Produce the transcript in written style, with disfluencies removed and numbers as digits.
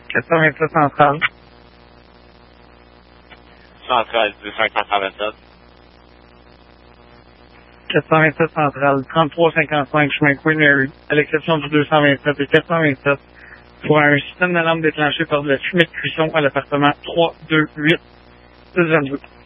427 centrale. Centrale 527. 427 centrale, 3355 chemin Queen Mary, à l'exception du 227 et 427, pour un système d'alarme déclenché par de la fumée de cuisson à l'appartement 328 622.